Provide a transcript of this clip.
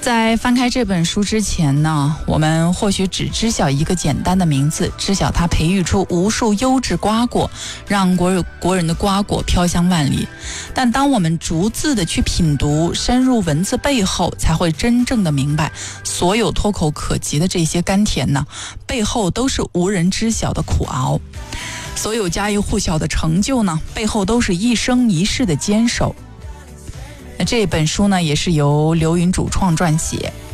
在翻开这本书之前呢，我们或许只知晓一个简单的名字，知晓它培育出无数优质瓜果，让国人的瓜果飘香万里。但当我们逐字的去品读，深入文字背后，才会真正的明白，所有脱口可及的这些甘甜呢，背后都是无人知晓的苦熬。所有家喻户晓的成就呢，背后都是一生一世的坚守。那这本书呢，也是由刘云主创撰写。